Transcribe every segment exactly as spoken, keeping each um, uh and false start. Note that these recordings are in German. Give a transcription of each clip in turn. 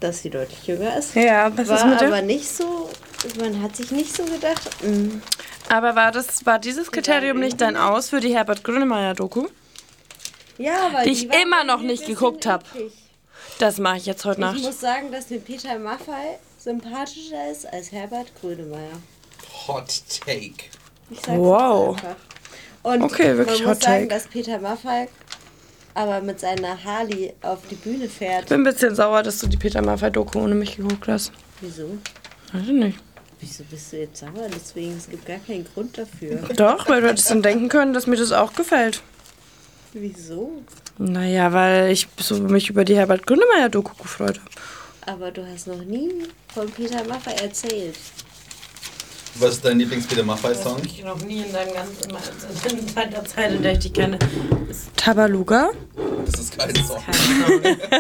dass sie deutlich jünger ist. Ja, was war ist mit dem? aber nicht so, man hat sich nicht so gedacht. Mh. Aber war, das, war dieses Kriterium nicht dein Aus für die Herbert Grönemeyer-Doku? Ja, weil Die die ich war immer noch irgendwie nicht ein bisschen geguckt habe. eklig. Das mache ich jetzt heute Nacht. Ich muss sagen, dass mir Peter Maffay sympathischer ist als Herbert Grönemeyer. Hot Take. Ich sag's Wow. jetzt einfach. Und Okay, wirklich man muss Hot sagen, Take. dass Peter Maffay aber mit seiner Harley auf die Bühne fährt. Ich bin ein bisschen sauer, dass du die Peter Maffay-Doku ohne mich geguckt hast. Wieso? Weiß ich nicht. Wieso bist du jetzt sauer? Deswegen, es gibt gar keinen Grund dafür. Doch, weil du hättest dann denken können, dass mir das auch gefällt. Wieso? Naja, weil ich so mich über die Herbert Grönemeyer-Doku gefreut habe. Aber du hast noch nie von Peter Maffay erzählt. Was ist dein Lieblings-Peter Maffay-Song? Ich noch nie in deinem ganzen in seit der Zeit, in der ich dich kenne. Ist Tabaluga? Das ist kein Song. Kein Song.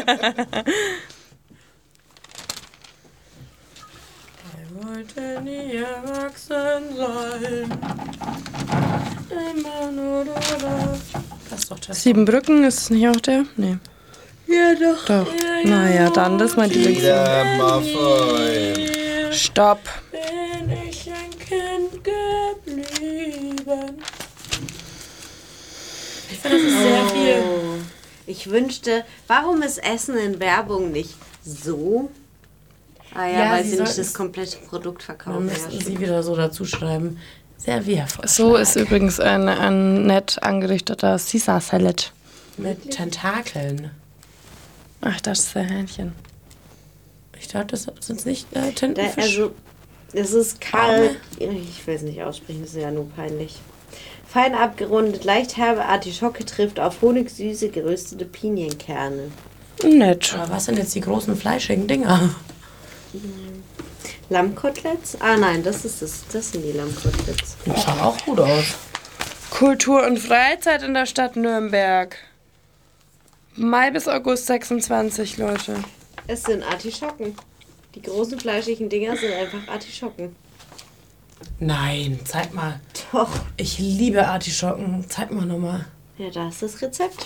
Ich wollte nie erwachsen sein. Immer nur du das. Das ist doch der Siebenbrücken, ist es nicht auch der? Nee. Ja, doch. Doch. Naja, dann, das ist mein Lieblings. Peter Maffay. Stopp. Bin ich ein Kind geblieben. Ich finde, das ist sehr viel. Oh. Ich wünschte, warum ist Essen in Werbung nicht so? Ah ja, Ja, weil sie sie nicht sollten das es- komplette Produkt Dann verkaufen. müssten Ja, sie wieder so dazu schreiben. Serviervorschlag. So ist übrigens ein, ein nett angerichteter Caesar Salad. Mit Tentakeln. Ach, das ist der Hähnchen. Ich dachte, das sind nicht äh, da, Tintenfisch. also, es ist kalt. Ich will es nicht aussprechen, das ist ja nur peinlich. Fein abgerundet, leicht herbe Artischocke trifft auf honigsüße geröstete Pinienkerne. Nett. Aber was sind jetzt die großen fleischigen Dinger? Lammkoteletts? Ah nein, das ist das. Das sind die Lammkoteletts. Das schaut auch gut aus. Kultur und Freizeit in der Stadt Nürnberg. Mai bis August sechsundzwanzig, Leute. Es sind Artischocken. Die großen fleischigen Dinger sind einfach Artischocken. Nein, zeig mal. Doch. Ich liebe Artischocken. Zeig mal nochmal. Ja, da ist das Rezept.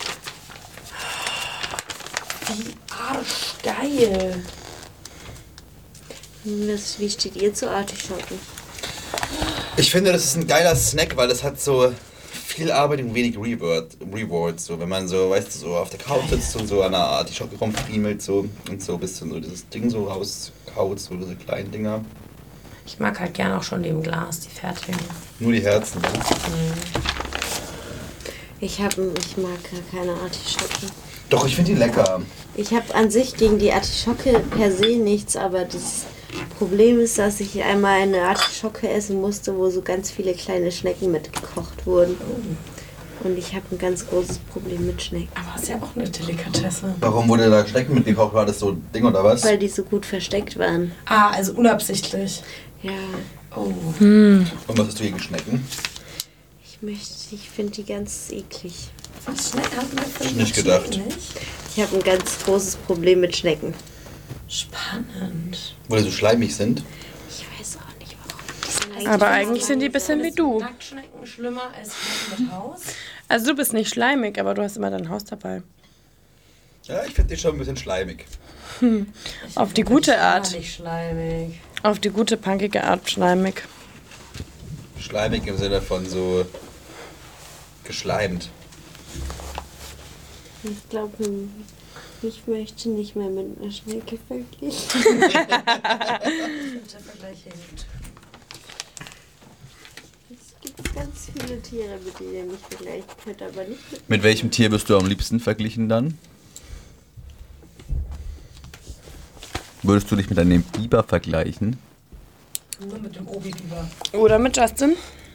Wie arschgeil. Was, wie steht ihr zu Artischocken? Ich finde, das ist ein geiler Snack, weil das hat so viel Arbeit und wenig Reward, Reward. So, wenn man so, weißt du, so auf der Couch sitzt und so an einer Artischocke rumfriemelt so und so ein bisschen so dieses Ding so rauskaut, so diese kleinen Dinger. Ich mag halt gern auch schon die im Glas, die fertigen. Nur die Herzen. Ne? Ich, hab, ich mag gar keine Artischocken. Doch, ich finde die lecker. Ich habe an sich gegen die Artischocke per se nichts, aber das Problem ist, dass ich einmal eine Artischocke essen musste, wo so ganz viele kleine Schnecken mitgekocht wurden. Und ich habe ein ganz großes Problem mit Schnecken. Aber ist ja auch eine Delikatesse. Warum wurde da Schnecken mitgekocht? War das so ein Ding oder was? Weil die so gut versteckt waren. Ah, also unabsichtlich. Ja, Oh. Und was hast du gegen Schnecken? ich möchte, ich finde die ganz eklig. Was Schnecken hat man für Nicht gedacht. Nicht? Ich habe ein ganz großes Problem mit Schnecken. Spannend. Wo die so schleimig sind? Ich weiß auch nicht warum. Die sind eigentlich Aber eigentlich sind die ein bisschen wie du. Nacktschnecken schlimmer als Schnecken mit Haus? Also du bist nicht schleimig, aber du hast immer dein Haus dabei. Ja, ich finde die schon ein bisschen schleimig. Auf die gute Art. Nicht schleimig. Auf die gute, punkige Art schleimig. Schleimig im Sinne von so geschleimt. Ich glaube, ich möchte nicht mehr mit einer Schnecke verglichen. Der Vergleich hilft. Es gibt ganz viele Tiere, mit denen ihr mich vergleichen könnt, aber nicht mit. Mit welchem Tier wirst du am liebsten verglichen dann? Würdest du dich mit einem Biber vergleichen? Nur mit dem Obi-Biber. Oder mit Justin?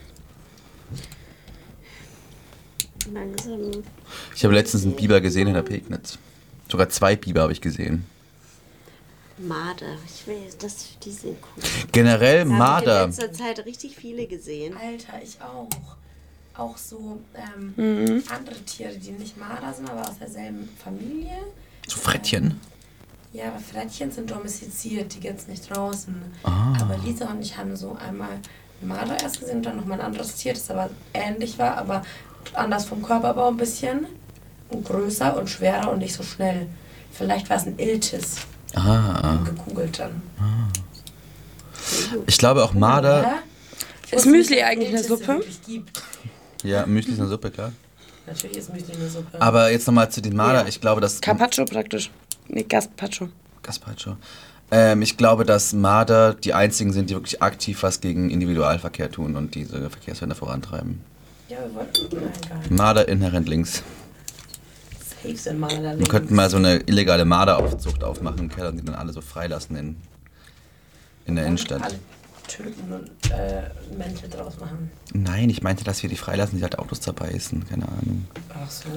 Langsam. Ich habe letztens einen Biber gesehen in der Pegnitz. Sogar zwei Biber habe ich gesehen. Marder. Ich will, das, die sind cool. Generell Da habe ich Marder. in letzter Zeit richtig viele gesehen. Alter, ich auch. Auch so ähm, Mhm. andere Tiere, die nicht Marder sind, aber aus derselben Familie. So Frettchen. Ja, aber Frettchen sind domestiziert, die gibt's nicht draußen. Ah. Aber Lisa und ich haben so einmal einen Marder erst gesehen und dann nochmal ein anderes Tier, das aber ähnlich war, aber anders vom Körperbau ein bisschen. Und größer und schwerer und nicht so schnell. Vielleicht war es ein Iltis. Ah. Gegoogelt dann. Ah. Ich glaube auch Marder... Ja? Ist Müsli eigentlich eine Suppe? Gibt. Ja, Müsli ist eine Suppe, klar. Natürlich ist Müsli eine Suppe. Aber jetzt nochmal zu den Marder. Ja. Ich glaube, dass... Carpaccio praktisch. Nee, Gazpacho. Gazpacho. Ähm, ich glaube, dass Marder die einzigen sind, die wirklich aktiv was gegen Individualverkehr tun und diese Verkehrswende vorantreiben. Ja, wir wollten... Nein, gar nicht. Marder inhärent links. Safe sind mal da Wir könnten mal so eine illegale Marderaufzucht aufmachen im Keller und die dann alle so freilassen in, in der Innenstadt. Alle töten und äh, Mäntel draus machen. Nein, ich meinte, dass wir die freilassen, die halt Autos zerbeißen. Keine Ahnung. Ach so.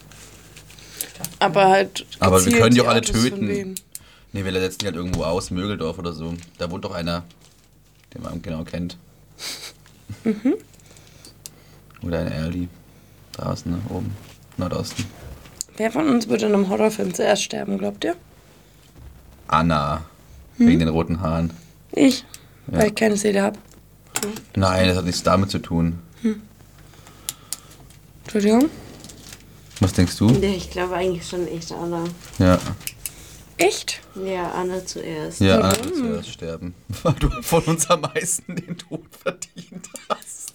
Aber halt. Aber wir gezielt können die auch alle Autos von töten. wem? Nee, wir setzen die halt irgendwo aus, Mögeldorf oder so. Da wohnt doch einer, den man genau kennt. Mhm. Oder ein Erli. Draußen, ne? Oben. Nordosten. Wer von uns würde in einem Horrorfilm zuerst sterben, glaubt ihr? Anna. Wegen den roten Haaren. Ich. Ja. Weil ich keine Seele habe. Nein, das hat nichts damit zu tun. Entschuldigung. Was denkst du? Nee, ich glaube eigentlich schon echt Anna. Ja. Echt? Ja, Anna zuerst. Ja, Warum? Anna wird zuerst sterben. Weil du von uns am meisten den Tod verdient hast.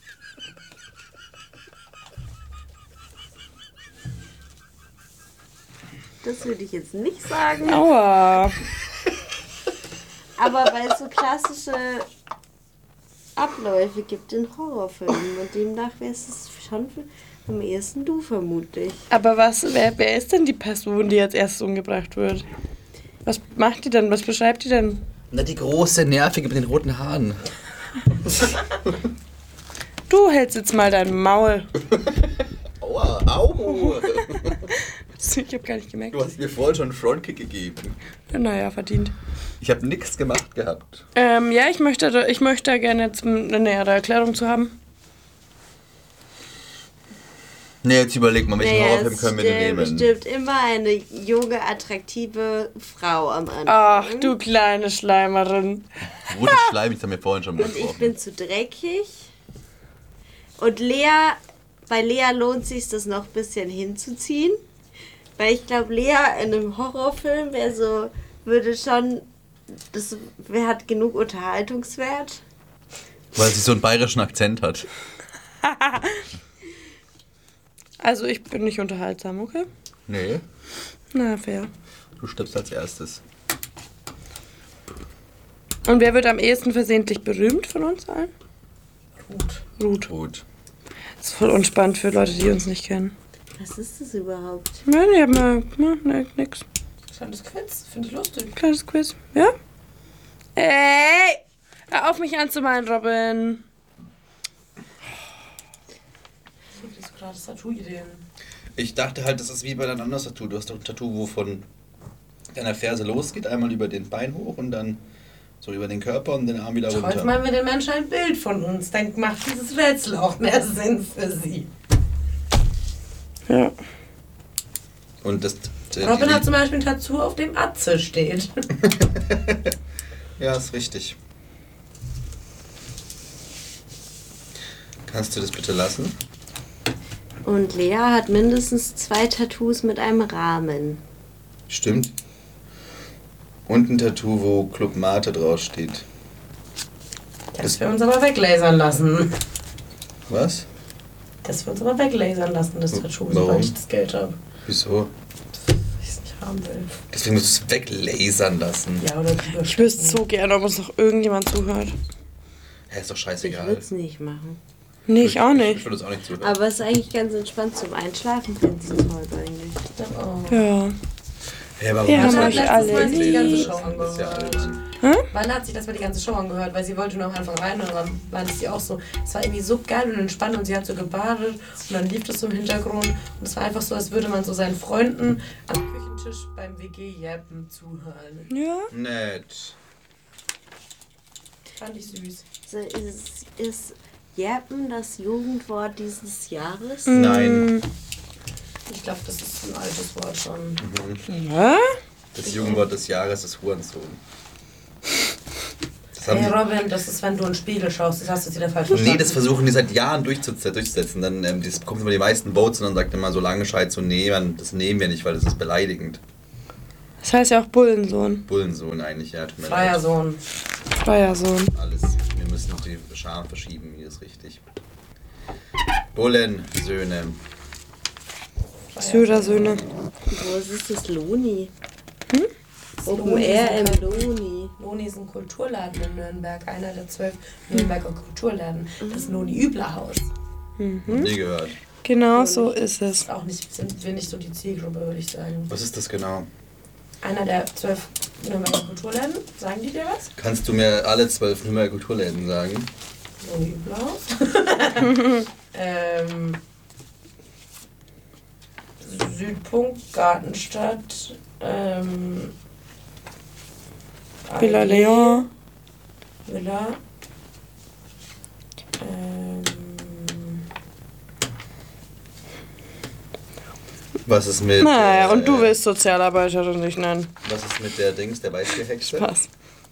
Das würde ich jetzt nicht sagen. Aua. Aber weil es so klassische Abläufe gibt in Horrorfilmen. Und demnach wärst es schon am ehesten du vermutlich. Aber was, wer, wer ist denn die Person, die als erstes umgebracht wird? Was macht die denn? Was beschreibt die denn? Na, die große, nervige mit den roten Haaren. Du hältst jetzt mal dein Maul. Aua, au. Ich hab gar nicht gemerkt. Du hast mir vorhin schon einen Frontkick gegeben. Naja, verdient. Ich habe nichts gemacht gehabt. Ähm, ja, ich möchte, da- ich möchte da gerne jetzt eine nähere Erklärung zu haben. Nee, jetzt überleg mal, welchen Naja, Horrorfilm es können wir denn stirbt- nehmen? stirbt immer eine junge, attraktive Frau am Anfang. Ach, du kleine Schleimerin. Rotes Schleim, das haben wir vorhin schon Und ich besprochen. bin zu dreckig. Und Lea, bei Lea lohnt sich das noch ein bisschen hinzuziehen. Weil ich glaube, Lea in einem Horrorfilm wäre so, würde schon, das wer hat genug Unterhaltungswert. Weil sie so einen bayerischen Akzent hat. Also ich bin nicht unterhaltsam, okay? Nee, Na, fair. du stirbst als erstes. Und wer wird am ehesten versehentlich berühmt von uns allen? Gut. Ruth. Gut. Das ist voll unspannend für Leute, die uns nicht kennen. Was ist das überhaupt? Nein, ich hab mal, na, ne, nix. Kleines Quiz, finde ich lustig. Kleines Quiz. Ja? Ey! Hör auf mich anzumalen, Robin. Ich so gerade das Tattoo-Ideen. Ich dachte halt, das ist wie bei deinem anderen Tattoo. Du hast doch ein Tattoo, wo von deiner Ferse losgeht, einmal über den Bein hoch und dann so über den Körper und den Arm wieder Heute runter. malen wir den Menschen ein Bild von uns. Dann macht dieses Rätsel auch mehr Sinn für sie. Ja. Und das... die- Robin die- hat zum Beispiel ein Tattoo, auf dem Atze steht. Ja, ist richtig. Kannst du das bitte lassen? Und Lea hat mindestens zwei Tattoos mit einem Rahmen. Stimmt. Und ein Tattoo, wo Club Mate draufsteht. Das wir uns aber weglasern lassen. Was? Das wir uns aber weglasern lassen, das Tattoo, Warum? sobald ich das Geld habe. Wieso? Ich es nicht haben will. Deswegen musst du es weglasern lassen. Ja, oder drüber Ich wüsste so gerne, ob uns noch irgendjemand zuhört. Ja, ist doch Ich scheißegal. würde es nicht machen. Nee, ich auch Ich nicht. würde es auch nicht zuhören. Aber es ist eigentlich ganz entspannt zum Einschlafen, finde ich toll eigentlich. Oh. Ja. Hey, warum Wir hast haben du euch das alle nicht die ganze gelesen? Show Das ist ja angehört. alt. Weil hat sich das mal die ganze Show angehört, weil sie wollte nur einfach rein und dann meinte sie auch so, es war irgendwie so geil und entspannt und sie hat so gebadet und dann lief das so im Hintergrund und es war einfach so, als würde man so seinen Freunden am Küchentisch beim W G-Jappen zuhören. Ja? Nett. Fand ich süß. So, ist, ist Jappen das Jugendwort dieses Jahres? Nein. Ich glaube, das ist ein altes Wort schon. Ja? Das Jugendwort des Jahres ist Hurensohn. Das haben Hey die, Robin, das ist, wenn du in den Spiegel schaust, das hast du wieder falsch nee, verstanden. das versuchen die seit Jahren durchzuse- durchzusetzen. Dann ähm, das bekommt immer die meisten Votes und dann sagt immer so lange Scheit so, nee, man, das nehmen wir nicht, weil das ist beleidigend. Was Das heißt ja auch Bullensohn. Bullensohn eigentlich, ja. Tut mir leid. Feiersohn. Feiersohn. Alles. Wir müssen die Scham verschieben, hier ist richtig. Bullensöhne. Söder-Söhne. Wo ist das Loni? Hm? Open Loni Air im ist ein- Loni. Loni ist ein Kulturladen in Nürnberg, einer der zwölf Nürnberger Kulturläden. Das Loni-Übler-Haus. Nie gehört. Genau so ist es. Ist auch nicht, sind wir nicht so die Zielgruppe, würde ich sagen. Was ist das genau? Einer der zwölf Nürnberger Kulturläden. Sagen die dir was? Kannst du mir alle zwölf Nürnberger Kulturläden sagen? Loni-Übler-Haus. ähm, Südpunkt, Gartenstadt, ähm, Villa A E G, Leon. Villa. Ähm, Was ist mit... Naja, äh, und du willst Sozialarbeiterin nicht nennen. Was ist mit der Dings, der Weißgehexe? Spaß.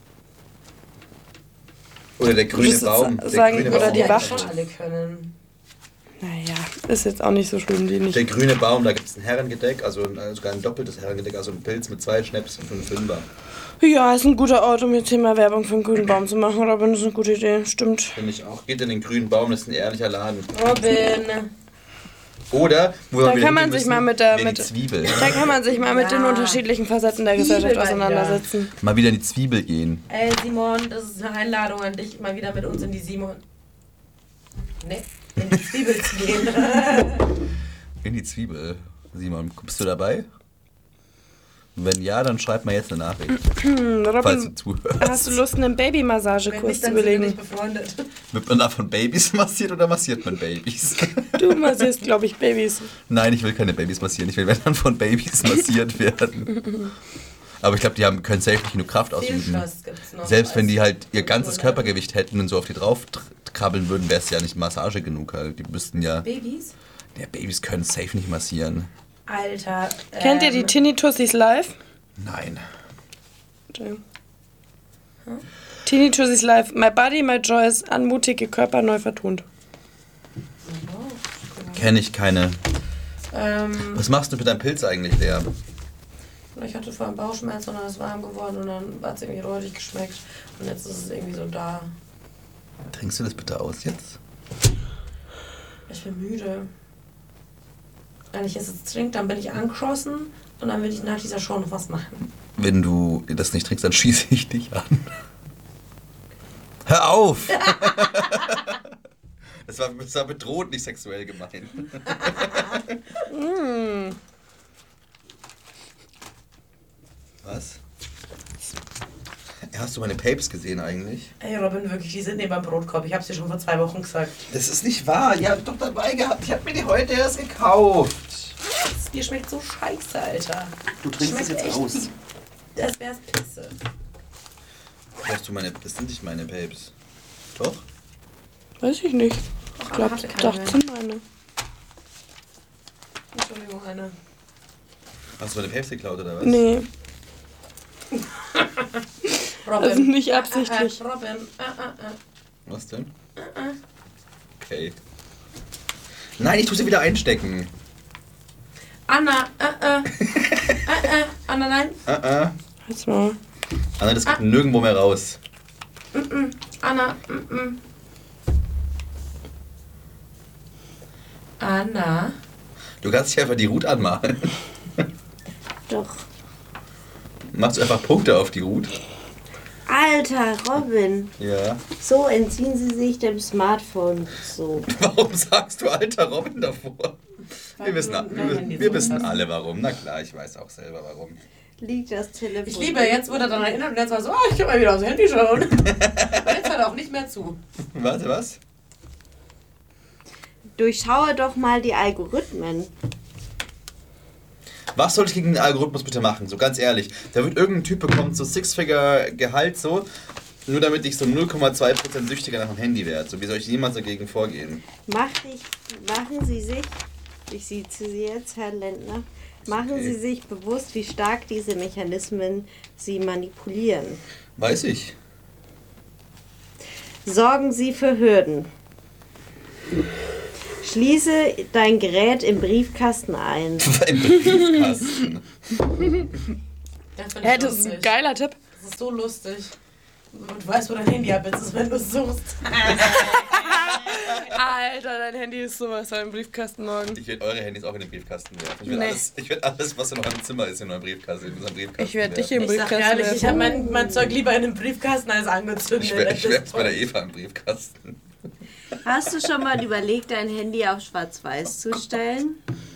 Oder der grüne Würdest du Baum. sa- Der sagen, grüne oder Baum. die die Wacht. schon alle können. Naja, ist jetzt auch nicht so schlimm, die nicht. Der grüne Baum, da gibt es ein Herrengedeck, also ein- äh, sogar ein doppeltes Herrengedeck, also ein Pilz mit zwei Schnäpsen für einen Fünfer. Ja, ist ein guter Ort, um jetzt hier mal Werbung für einen grünen Baum zu machen. Robin, das ist eine gute Idee, stimmt. Finde ich auch. Geht in den grünen Baum, das ist ein ehrlicher Laden. Robin. Oder, wo Da wir kann man hingehen sich müssen, mal mit der- in mit- die Zwiebel. Da kann man sich mal mit den Ja. unterschiedlichen Facetten der Zwiebel Gesellschaft mal auseinandersetzen. Mal wieder in die Zwiebel gehen. Ey, Simon, das ist eine Einladung an dich, mal wieder mit uns in die Simon. Ne, in die Zwiebel zu gehen. In die Zwiebel. Simon, bist du dabei? Wenn ja, dann schreib mal jetzt eine Nachricht, Hm, falls du Robin, zuhörst. hast du Lust, einen Wenn Babymassagekurs nicht, zu dann sind wir belegen? nicht befreundet. Wird man davon Babys massiert oder massiert man Babys? Du massierst, glaube ich, Babys. Nein, ich will keine Babys massieren. Ich will, wenn dann von Babys massiert werden. Aber ich glaube, die haben, können safe nicht genug Kraft ausüben. Fehlschuss gibt's noch. Selbst wenn die als halt ihr ganzes Kulturladen. Körpergewicht hätten und so auf die drauf tr- krabbeln würden, wäre es ja nicht Massage genug halt. Die müssten ja... Babys? Ja, Babys können safe nicht massieren. Alter. Kennt ihr die ähm, Tinnitussis live? Nein. Tinnitussis live. My Body, My Choice. Anmutige Körper neu vertont. Kenne ich keine. Ähm, Was machst du mit deinem Pilz eigentlich, Lea? ich hatte vorhin Bauchschmerzen und dann ist es warm geworden und dann hat es irgendwie räudig geschmeckt. Und jetzt ist es irgendwie so da. Trinkst du das bitte aus jetzt? Ich bin müde. Wenn ich es jetzt trinke, dann bin ich angeschossen und dann will ich nach dieser Show noch was machen. Wenn du das nicht trinkst, dann schieße ich dich an. Hör auf! Das war, das war bedroht, nicht sexuell gemeint. Mm. Was? Hast du meine Papes gesehen eigentlich? Ey Robin, wirklich, die sind neben meinem Brotkorb. Ich hab's dir schon vor zwei Wochen gesagt. Das ist nicht wahr. Ihr habt doch dabei gehabt. Ich hab mir die heute erst gekauft. Das Bier schmeckt so scheiße, Alter. Du trinkst es Schmeckt jetzt echt aus. wie- Das wär's Pisse. Brauchst du meine... Das sind nicht meine Papes. Doch? Weiß ich nicht. Ich Anna glaube, hatte keine doch, mehr. sind meine. Entschuldigung, eine. Hast du meine Papes geklaut oder was? Nee, Robin. also nicht Äh, absichtlich. äh, Robin. Äh, äh, äh. Was denn? Okay. Nein, ich tu sie wieder einstecken. Anna. Äh, äh. äh, äh. Anna, nein. Uh -uh. Jetzt mal. Anna, das geht nirgendwo mehr raus. Mm -mm. Anna. Mm -mm. Anna. Du kannst dich einfach die Route anmalen. Doch. Machst du einfach Punkte auf die Route. Alter, Robin. Ja. So entziehen sie sich dem Smartphone. So. Warum sagst du alter Robin davor? Wir Weil wissen, du wir, dein wir, Handy wir so wissen hast. alle warum. Na klar, ich weiß auch selber warum. Liegt das Telefon. Ich liebe, jetzt wurde er daran erinnert und jetzt war so, oh, ich kann mal wieder aufs Handy schauen. Aber jetzt hört er auch nicht mehr zu. Warte, was? Durchschaue doch mal die Algorithmen. Was soll ich gegen den Algorithmus bitte machen? So ganz ehrlich. Da wird irgendein Typ bekommen, so Six-Figure-Gehalt so, nur damit ich so null Komma zwei Prozent süchtiger nach dem Handy werde. So, wie soll ich jemals dagegen vorgehen? Mach ich, machen Sie sich, ich sehe Sie jetzt, Herr Lendner, machen okay. Sie sich bewusst, wie stark diese Mechanismen Sie manipulieren. Weiß ich. Sorgen Sie für Hürden. Schließe dein Gerät im Briefkasten ein. Im Briefkasten. Das, Hä, das ist ein geiler Tipp. Das ist so lustig. Und du weißt, wo dein Handy abbild ist, wenn du es suchst. Alter, dein Handy ist sowas von im Briefkasten morgen. Ich werde eure Handys auch in den Briefkasten werfen. Ich werde Nee. alles, ich werd alles, was in eurem Zimmer ist, in eurem Briefkasten, in unserem Briefkasten Ich werde dich werfen. im Ich sag Briefkasten ehrlich, ich habe werfen. mein, mein Zeug lieber in einem Briefkasten als angezündet. Ich werde at ich this werd bei der point. Eva im Briefkasten. Hast du schon mal überlegt, dein Handy auf Schwarz-Weiß zu stellen?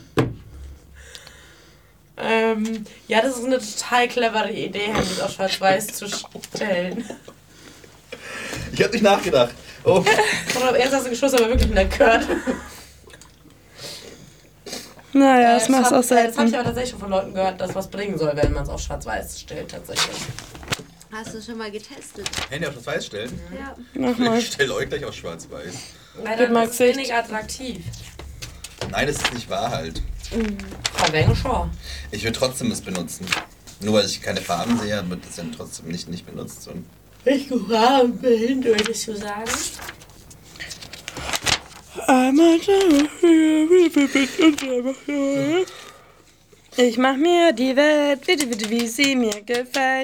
Ähm, ja, das ist eine total clevere Idee, Handys auf Schwarz-Weiß zu stellen. Ich habe nicht nachgedacht. Oh. Und erst hast du geschossen, aber wirklich nicht gehört. Naja, das Äh, machst du hab- auch äh, Das habe ich selten. aber tatsächlich schon von Leuten gehört, dass was bringen soll, wenn man es auf Schwarz-Weiß stellt, tatsächlich. Hast du schon mal getestet? Handy auf Schwarz-Weiß stellen? Ja. Nochmal. Ich stelle euch gleich auf Schwarz-Weiß. Leider mal ist es Gesicht. wenig attraktiv. Nein, das ist nicht wahr halt. Verwänge schon. Ich würde trotzdem es benutzen. Nur weil ich keine Farben sehe, wird es dann trotzdem nicht, nicht benutzt. Und Ich Farben bin, würdest du sagen? Ich mach mir die Welt, wie, wie, wie sie mir gefällt.